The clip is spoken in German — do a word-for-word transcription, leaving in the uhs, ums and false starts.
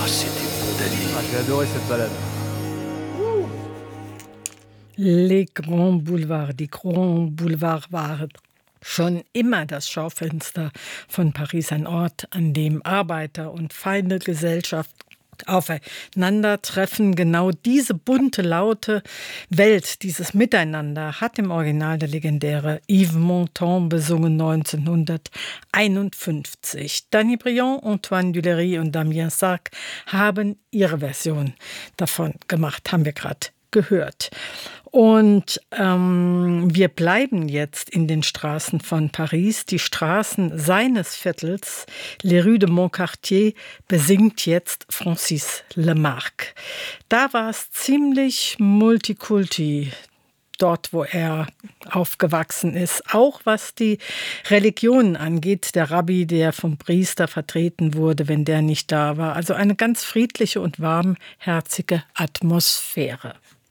Ah, j'ai adoré cette balade. Les Grands Boulevards, die Grands Boulevards waren schon immer das Schaufenster von Paris, ein Ort, an dem Arbeiter- und feine Gesellschaft aufeinandertreffen. Genau diese bunte, laute Welt, dieses Miteinander hat im Original der legendäre Yves Montand besungen neunzehnhunderteinundfünfzig. Danny Briand, Antoine Duléry und Damien Sargue haben ihre Version davon gemacht, haben wir gerade gehört. Und ähm, wir bleiben jetzt in den Straßen von Paris. Die Straßen seines Viertels, Les Rues de Montcartier, besingt jetzt Francis Lemarque. Da war es ziemlich multikulti, dort, wo er aufgewachsen ist. Auch was die Religionen angeht, der Rabbi, der vom Priester vertreten wurde, wenn der nicht da war. Also eine ganz friedliche und warmherzige Atmosphäre.